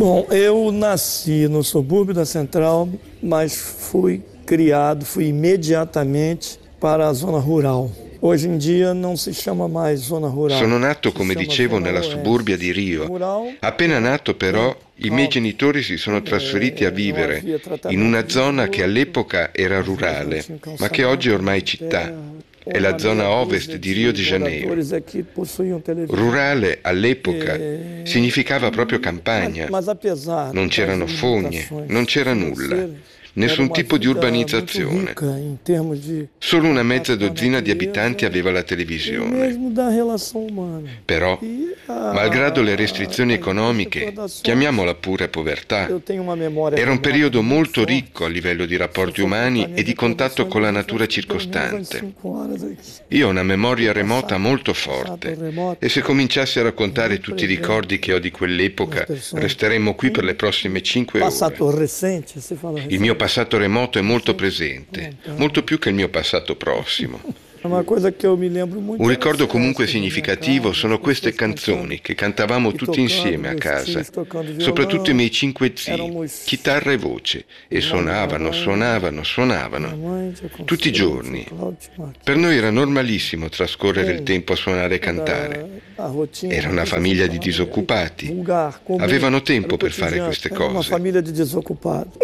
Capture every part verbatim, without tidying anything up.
Bom, eu nasci no subúrbio da Central, mas fui criado, fui imediatamente para a zona rural. Oggi in dia non si chiama mai zona rurale. Sono nato, come dicevo, nella suburbia di Rio. Appena nato, però, i miei genitori si sono trasferiti a vivere in una zona che all'epoca era rurale, ma che oggi è ormai città. È la zona ovest di Rio de Janeiro. Rurale all'epoca significava proprio campagna. Non c'erano fogne, non c'era nulla. Nessun tipo di urbanizzazione. Solo una mezza dozzina di abitanti aveva la televisione. Però, malgrado le restrizioni economiche, chiamiamola pure povertà, era un periodo molto ricco a livello di rapporti umani e di contatto con la natura circostante. Io ho una memoria remota molto forte e se cominciassi a raccontare tutti i ricordi che ho di quell'epoca, resteremmo qui per le prossime cinque ore. Il mio passato remoto è molto presente, molto più che il mio passato prossimo. Un ricordo comunque significativo sono queste canzoni che cantavamo tutti insieme a casa, soprattutto i miei cinque zii, chitarra e voce, e suonavano, suonavano, suonavano, tutti i giorni. Per noi era normalissimo trascorrere il tempo a suonare e cantare. Era una famiglia di disoccupati, avevano tempo per fare queste cose. Una famiglia di disoccupati.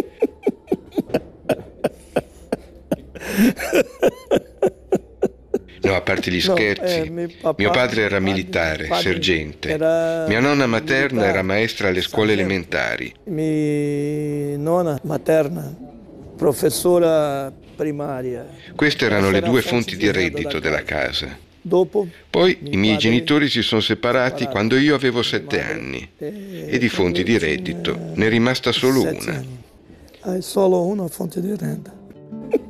No, a parte gli scherzi, mio padre era militare, sergente, mia nonna materna era maestra alle scuole elementari. Mia nonna materna, professora primaria. Queste erano le due fonti di reddito della casa. Poi i miei genitori si sono separati quando io avevo sette anni e di fonti di reddito ne è rimasta solo una. Hai solo una fonte di renda.